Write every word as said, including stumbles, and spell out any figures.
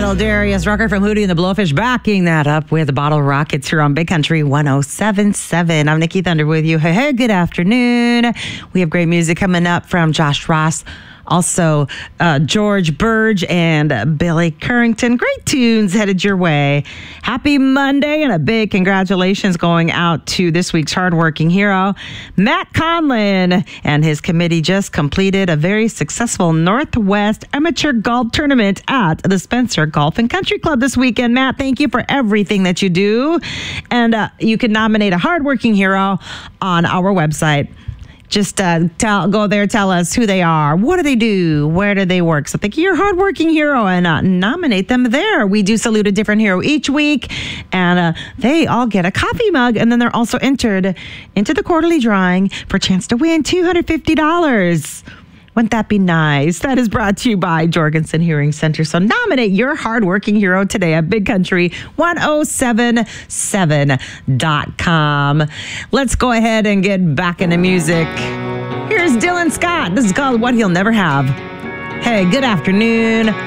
little Darius Rucker from Hootie and the Blowfish backing that up with the Bottle Rockets here on Big Country one oh seven point seven. I'm Nikki Thunder with you. Hey, hey, good afternoon. We have great music coming up from Josh Ross. Also, uh, George Burge and uh, Billy Currington. Great tunes headed your way. Happy Monday and a big congratulations going out to this week's hardworking hero, Matt Conlon. And his committee just completed a very successful Northwest Amateur Golf Tournament at the Spencer Golf and Country Club this weekend. Matt, thank you for everything that you do. And uh, you can nominate a hardworking hero on our website. Just uh, tell, go there, tell us who they are, what do they do, where do they work. So think you're a hardworking hero and uh, nominate them there. We do salute a different hero each week, and uh, they all get a coffee mug, and then they're also entered into the quarterly drawing for a chance to win two hundred fifty dollars. Wouldn't that be nice? That is brought to you by Jorgensen Hearing Center. So nominate your hardworking hero today at Big Country ten seventy-seven dot com. Let's go ahead and get back into music. Here's Dylan Scott. This is called What He'll Never Have. Hey, good afternoon.